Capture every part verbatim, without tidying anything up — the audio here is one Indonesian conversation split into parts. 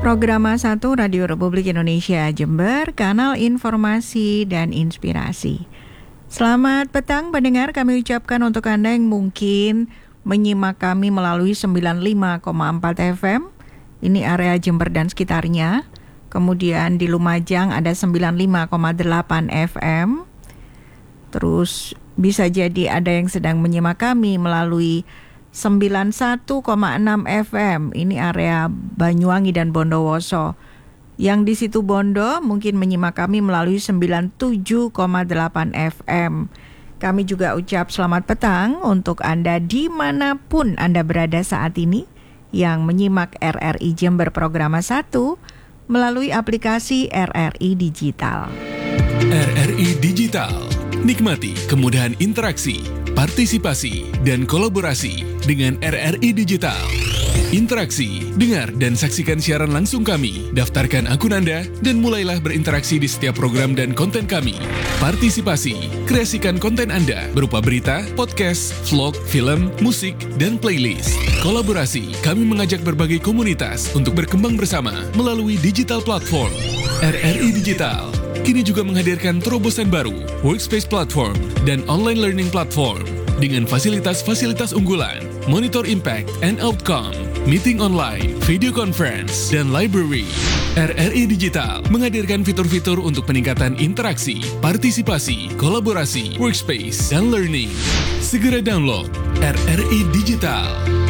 Programa satu Radio Republik Indonesia Jember, kanal informasi dan inspirasi. Selamat petang pendengar, kami ucapkan untuk Anda yang mungkin menyimak kami melalui sembilan puluh lima koma empat F M. Ini area Jember dan sekitarnya. Kemudian di Lumajang ada sembilan puluh lima koma delapan F M. Terus bisa jadi ada yang sedang menyimak kami melalui sembilan puluh satu koma enam F M. Ini area Banyuwangi dan Bondowoso. Yang di situ Bondo mungkin menyimak kami melalui sembilan puluh tujuh koma delapan F M. Kami juga ucap selamat petang untuk Anda dimanapun Anda berada saat ini yang menyimak R R I Jember Programa satu melalui aplikasi R R I Digital. R R I Digital. Nikmati kemudahan interaksi, partisipasi, dan kolaborasi dengan R R I Digital. Interaksi, dengar, dan saksikan siaran langsung kami. Daftarkan akun Anda dan mulailah berinteraksi di setiap program dan konten kami. Partisipasi, kreasikan konten Anda berupa berita, podcast, vlog, film, musik, dan playlist. Kolaborasi, kami mengajak berbagai komunitas untuk berkembang bersama melalui digital platform. R R I Digital kini juga menghadirkan terobosan baru, workspace platform, dan online learning platform dengan fasilitas-fasilitas unggulan, monitor impact and outcome, meeting online, video conference, dan library. R R I Digital menghadirkan fitur-fitur untuk peningkatan interaksi, partisipasi, kolaborasi, workspace, dan learning. Segera download R R I Digital.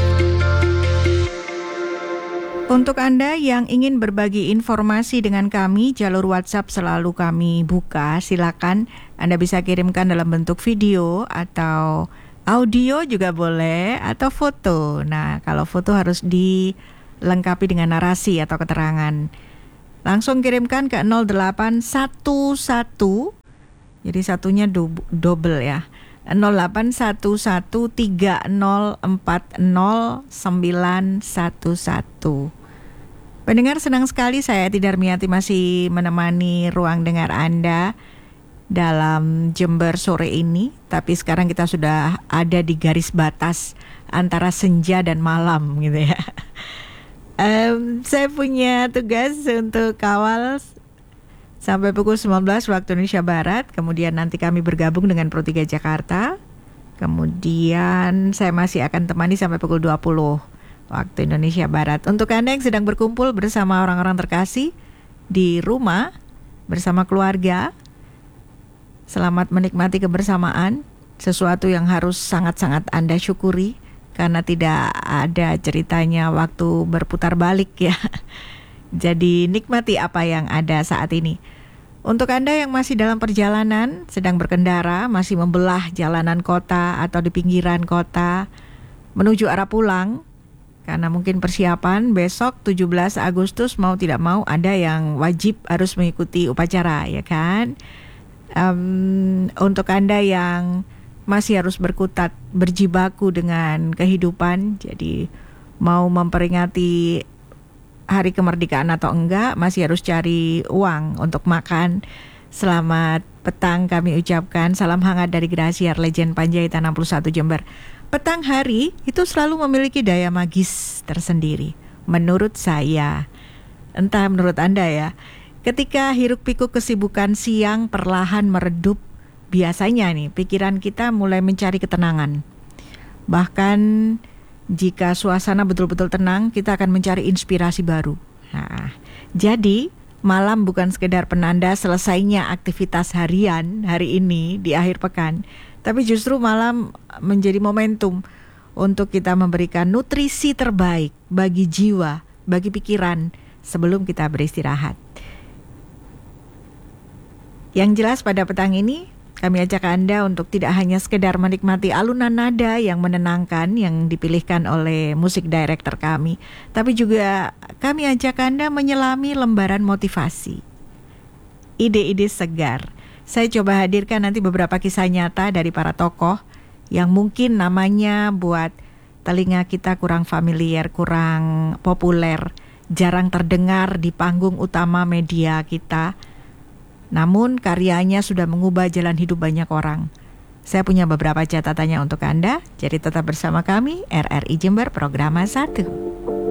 Untuk Anda yang ingin berbagi informasi dengan kami, jalur WhatsApp selalu kami buka. Silakan Anda bisa kirimkan dalam bentuk video atau audio juga boleh, atau foto. Nah, kalau foto harus dilengkapi dengan narasi atau keterangan. Langsung kirimkan ke nol delapan satu satu. Jadi satunya do- double ya. nol delapan satu satu tiga nol empat nol sembilan satu satu. Pendengar, senang sekali saya Tidarmiati masih menemani ruang dengar Anda dalam Jember sore ini. Tapi sekarang kita sudah ada di garis batas antara senja dan malam gitu ya. um, Saya punya tugas untuk kawal sampai pukul sembilan belas waktu Indonesia Barat. Kemudian nanti kami bergabung dengan Pro tiga Jakarta. Kemudian saya masih akan temani sampai pukul dua puluh waktu Indonesia Barat. Untuk Anda yang sedang berkumpul bersama orang-orang terkasih di rumah, bersama keluarga, selamat menikmati kebersamaan, sesuatu yang harus sangat-sangat Anda syukuri, karena tidak ada ceritanya waktu berputar balik ya. Jadi nikmati apa yang ada saat ini. Untuk Anda yang masih dalam perjalanan, sedang berkendara, masih membelah jalanan kota atau di pinggiran kota, menuju arah pulang, karena mungkin persiapan besok tujuh belas Agustus mau tidak mau ada yang wajib harus mengikuti upacara, ya kan? Um, untuk Anda yang masih harus berkutat, berjibaku dengan kehidupan, jadi mau memperingati hari kemerdekaan atau enggak, masih harus cari uang untuk makan. Selamat petang kami ucapkan, salam hangat dari Grasiar Legend Panjaitan enam puluh satu Jember. Petang hari itu selalu memiliki daya magis tersendiri, menurut saya. Entah menurut Anda ya. Ketika hiruk pikuk kesibukan siang perlahan meredup, biasanya nih pikiran kita mulai mencari ketenangan. Bahkan jika suasana betul-betul tenang, kita akan mencari inspirasi baru. Nah, jadi malam bukan sekedar penanda selesainya aktivitas harian hari ini di akhir pekan, tapi justru malam menjadi momentum untuk kita memberikan nutrisi terbaik bagi jiwa, bagi pikiran sebelum kita beristirahat. Yang jelas pada petang ini, kami ajak Anda untuk tidak hanya sekedar menikmati alunan nada yang menenangkan yang dipilihkan oleh musik director kami, tapi juga kami ajak Anda menyelami lembaran motivasi, ide-ide segar. Saya coba hadirkan nanti beberapa kisah nyata dari para tokoh yang mungkin namanya buat telinga kita kurang familiar, kurang populer, jarang terdengar di panggung utama media kita. Namun karyanya sudah mengubah jalan hidup banyak orang. Saya punya beberapa catatannya untuk Anda, jadi tetap bersama kami R R I Jember Programa satu.